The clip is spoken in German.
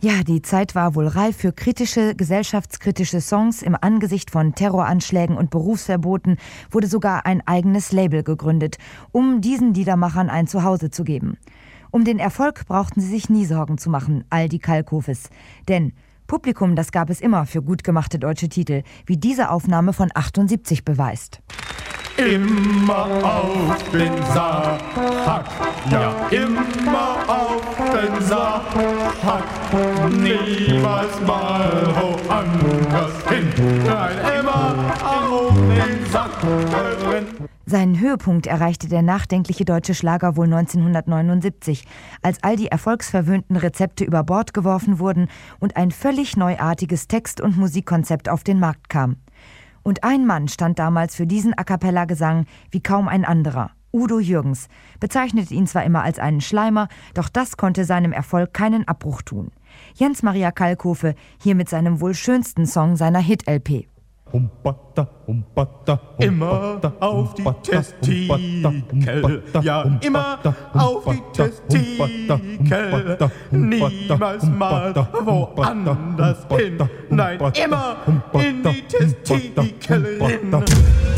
Ja, die Zeit war wohl reif für kritische, gesellschaftskritische Songs. Im Angesicht von Terroranschlägen und Berufsverboten wurde sogar ein eigenes Label gegründet, um diesen Liedermachern ein Zuhause zu geben. Um den Erfolg brauchten sie sich nie Sorgen zu machen, all die Kalkhofes. Denn Publikum, das gab es immer für gut gemachte deutsche Titel, wie diese Aufnahme von 78 beweist. Immer auf den Sack, ja, immer auf den Sack, niemals mal woanders hin, nein, immer auf den Sack drin. Seinen Höhepunkt erreichte der nachdenkliche deutsche Schlager wohl 1979, als all die erfolgsverwöhnten Rezepte über Bord geworfen wurden und ein völlig neuartiges Text- und Musikkonzept auf den Markt kam. Und ein Mann stand damals für diesen A-cappella-Gesang wie kaum ein anderer. Udo Jürgens bezeichnete ihn zwar immer als einen Schleimer, doch das konnte seinem Erfolg keinen Abbruch tun. Jens Maria Kalkofe hier mit seinem wohl schönsten Song seiner Hit-LP. Immer auf die Testikel, ja, immer auf die Testikel, niemals mal woanders hin, nein, immer in die Testikel hin.